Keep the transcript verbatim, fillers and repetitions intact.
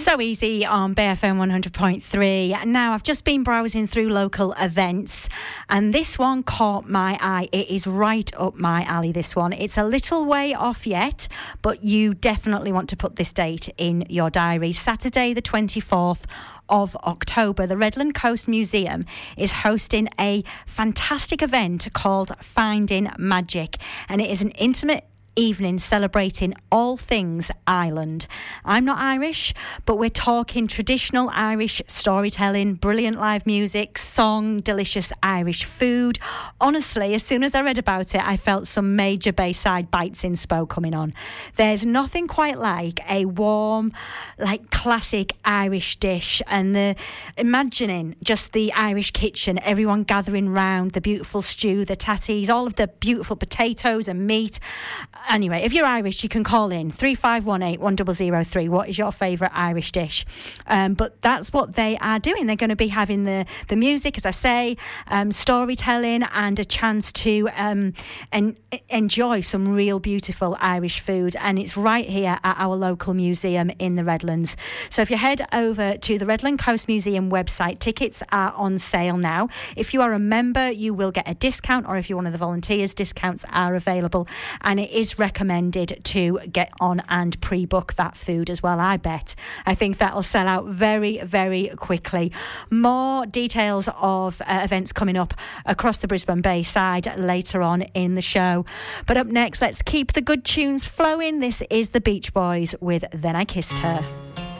So easy on B F M one hundred point three. Now, I've just been browsing through local events and this one caught my eye. It is right up my alley, this one. It's a little way off yet, but you definitely want to put this date in your diary. Saturday the twenty-fourth of October, the Redland Coast Museum is hosting a fantastic event called Finding Magic, and it is an intimate evening celebrating all things Ireland. I'm not Irish, but we're talking traditional Irish storytelling, brilliant live music, song, delicious Irish food. Honestly, as soon as I read about it, I felt some major Bayside bites inspo coming on. There's nothing quite like a warm, like classic Irish dish, and the imagining just the Irish kitchen, everyone gathering round, the beautiful stew, the tatties, all of the beautiful potatoes and meat. Anyway, if you're Irish, you can call in three five one eight, one zero zero three. What is your favourite Irish dish? Um, but that's what they are doing. They're going to be having the, the music, as I say, um, storytelling, and a chance to um, en- enjoy some real beautiful Irish food. And it's right here at our local museum in the Redlands. So if you head over to the Redland Coast Museum website, tickets are on sale now. If you are a member, you will get a discount, or if you're one of the volunteers, discounts are available. And it is recommended to get on and pre-book that food as well, I bet. I think that'll sell out very, very quickly. More details of uh, events coming up across the Brisbane Bay side later on in the show. But up next, let's keep the good tunes flowing. This is the Beach Boys with Then I Kissed Her.